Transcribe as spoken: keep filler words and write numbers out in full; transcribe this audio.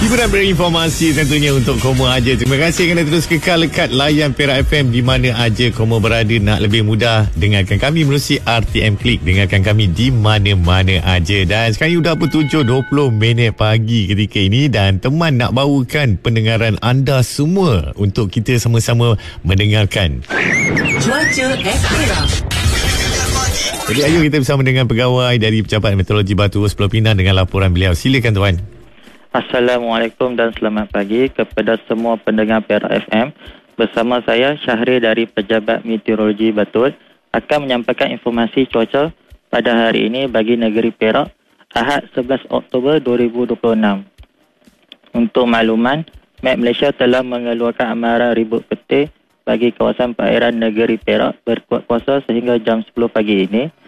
Hiburan berinformasi tentunya untuk Komo aja. Terima kasih kerana terus kekal lekat layan Perak F M di mana aja Komo berada. Nak lebih mudah, dengarkan kami melalui R T M Klik. Dengarkan kami di mana-mana aja. Dan sekarang sudah pukul tujuh dua puluh minit pagi ketika ini. Dan teman nak bawakan pendengaran anda semua untuk kita sama-sama mendengarkan Cuaca F M. Jadi ayo kita bersama dengan pegawai dari Pejabat Meteorologi Batu Pulau Pinang dengan laporan beliau. Silakan tuan. Assalamualaikum dan selamat pagi kepada semua pendengar Perak F M. Bersama saya Syahri dari Pejabat Meteorologi Batu akan menyampaikan informasi cuaca pada hari ini bagi negeri Perak, Ahad sebelas Oktober dua ribu dua puluh enam. Untuk makluman, Met Malaysia telah mengeluarkan amaran ribut petir bagi kawasan perairan negeri Perak berkuat kuasa sehingga jam sepuluh pagi ini.